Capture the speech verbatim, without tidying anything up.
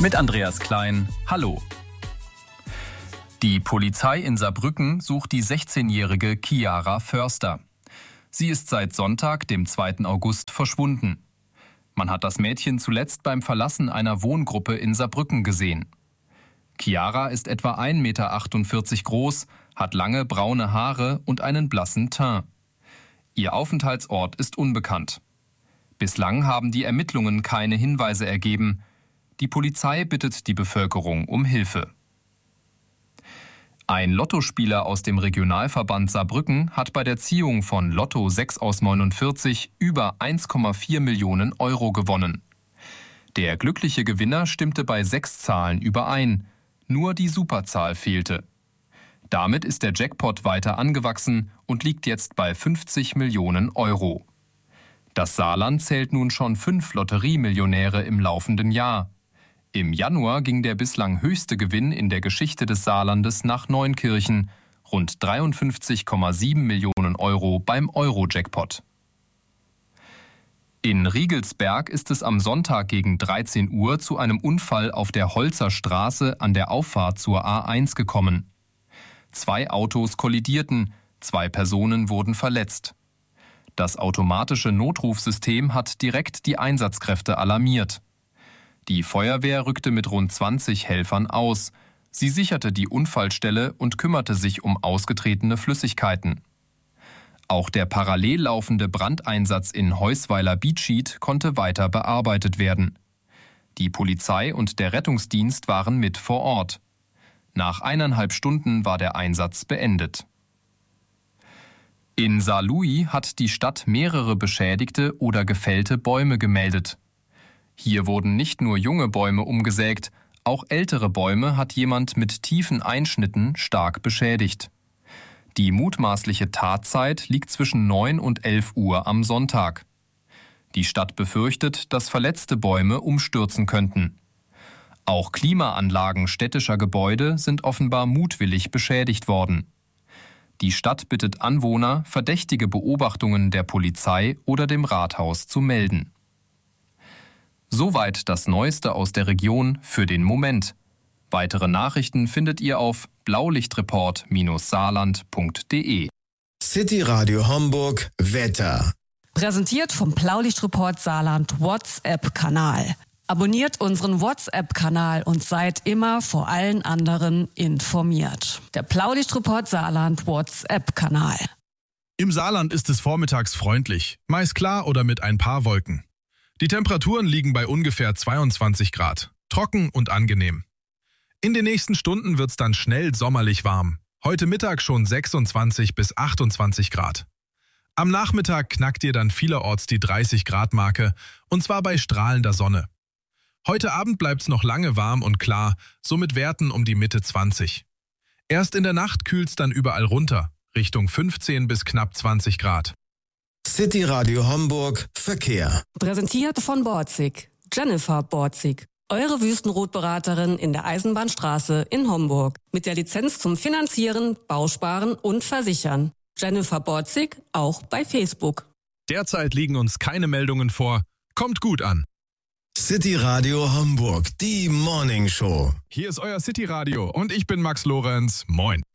Mit Andreas Klein, hallo. Die Polizei in Saarbrücken sucht die sechzehnjährige Chiara Förster. Sie ist seit Sonntag, dem zweiten August, verschwunden. Man hat das Mädchen zuletzt beim Verlassen einer Wohngruppe in Saarbrücken gesehen. Chiara ist etwa ein Meter achtundvierzig groß, hat lange braune Haare und einen blassen Teint. Ihr Aufenthaltsort ist unbekannt. Bislang haben die Ermittlungen keine Hinweise ergeben. Die Polizei bittet die Bevölkerung um Hilfe. Ein Lottospieler aus dem Regionalverband Saarbrücken hat bei der Ziehung von Lotto sechs aus neunundvierzig über eins Komma vier Millionen Euro gewonnen. Der glückliche Gewinner stimmte bei sechs Zahlen überein, nur die Superzahl fehlte. Damit ist der Jackpot weiter angewachsen und liegt jetzt bei fünfzig Millionen Euro. Das Saarland zählt nun schon fünf Lotteriemillionäre im laufenden Jahr. Im Januar ging der bislang höchste Gewinn in der Geschichte des Saarlandes nach Neunkirchen, rund dreiundfünfzig Komma sieben Millionen Euro beim Euro-Jackpot. In Riegelsberg ist es am Sonntag gegen dreizehn Uhr zu einem Unfall auf der Holzer Straße an der Auffahrt zur A eins gekommen. Zwei Autos kollidierten, zwei Personen wurden verletzt. Das automatische Notrufsystem hat direkt die Einsatzkräfte alarmiert. Die Feuerwehr rückte mit rund zwanzig Helfern aus. Sie sicherte die Unfallstelle und kümmerte sich um ausgetretene Flüssigkeiten. Auch der parallel laufende Brandeinsatz in Heusweiler-Bietschied konnte weiter bearbeitet werden. Die Polizei und der Rettungsdienst waren mit vor Ort. Nach eineinhalb Stunden war der Einsatz beendet. In Saarlouis hat die Stadt mehrere beschädigte oder gefällte Bäume gemeldet. Hier wurden nicht nur junge Bäume umgesägt, auch ältere Bäume hat jemand mit tiefen Einschnitten stark beschädigt. Die mutmaßliche Tatzeit liegt zwischen neun und elf Uhr am Sonntag. Die Stadt befürchtet, dass verletzte Bäume umstürzen könnten. Auch Klimaanlagen städtischer Gebäude sind offenbar mutwillig beschädigt worden. Die Stadt bittet Anwohner, verdächtige Beobachtungen der Polizei oder dem Rathaus zu melden. Soweit das Neueste aus der Region für den Moment. Weitere Nachrichten findet ihr auf blaulichtreport Bindestrich saarland Punkt de. City Radio Homburg Wetter. Präsentiert vom Blaulichtreport Saarland WhatsApp-Kanal. Abonniert unseren WhatsApp-Kanal und seid immer vor allen anderen informiert. Der Blaulichtreport Saarland WhatsApp-Kanal. Im Saarland ist es vormittags freundlich, meist klar oder mit ein paar Wolken. Die Temperaturen liegen bei ungefähr zweiundzwanzig Grad, trocken und angenehm. In den nächsten Stunden wird es dann schnell sommerlich warm. Heute Mittag schon sechsundzwanzig bis achtundzwanzig Grad. Am Nachmittag knackt ihr dann vielerorts die dreißig Grad Marke, und zwar bei strahlender Sonne. Heute Abend bleibt es noch lange warm und klar, so mit Werten um die Mitte zwanzig. Erst in der Nacht kühlt es dann überall runter, Richtung fünfzehn bis knapp zwanzig Grad. City Radio Homburg Verkehr. Präsentiert von Borzig. Jennifer Borzig. Eure Wüstenrotberaterin in der Eisenbahnstraße in Homburg. Mit der Lizenz zum Finanzieren, Bausparen und Versichern. Jennifer Borzig auch bei Facebook. Derzeit liegen uns keine Meldungen vor. Kommt gut an. City Radio Homburg, die Morning Show. Hier ist euer City Radio und ich bin Max Lorenz. Moin.